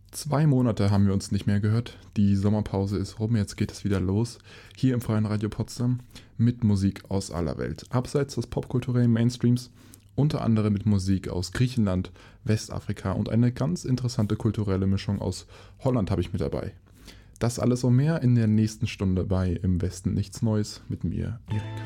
2 Monate haben wir uns nicht mehr gehört. Die Sommerpause ist rum, jetzt geht es wieder los. Hier im Freien Radio Potsdam mit Musik aus aller Welt. Abseits des popkulturellen Mainstreams, unter anderem mit Musik aus Griechenland, Westafrika und eine ganz interessante kulturelle Mischung aus Holland habe ich mit dabei. Das alles und mehr in der nächsten Stunde bei Im Westen nichts Neues mit mir, Erik.